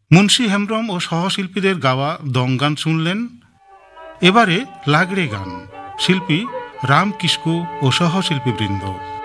মুন্সী হেমব্রম ও সহশিল্পীদের গাওয়া দং গান শুনলেন। এবারে লাগড়ে গান, শিল্পী রাম কিস্কু ও সহশিল্পীবৃন্দ।